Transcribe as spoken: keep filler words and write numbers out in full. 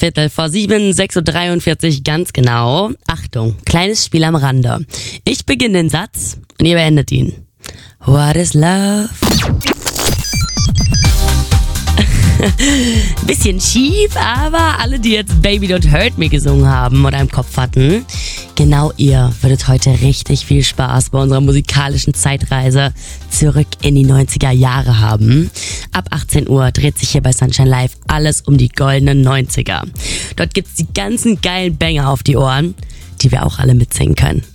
Viertel vor sieben, sechs Uhr dreiundvierzig ganz genau. Achtung, kleines Spiel am Rande. Ich beginne den Satz und ihr beendet ihn. What is love? Bisschen schief, aber alle, die jetzt Baby Don't Hurt Me gesungen haben oder im Kopf hatten, genau ihr würdet heute richtig viel Spaß bei unserer musikalischen Zeitreise zurück in die neunziger Jahre haben. Ab achtzehn Uhr dreht sich hier bei Sunshine Live alles um die goldenen neunziger. Dort gibt's die ganzen geilen Banger auf die Ohren, die wir auch alle mitsingen können.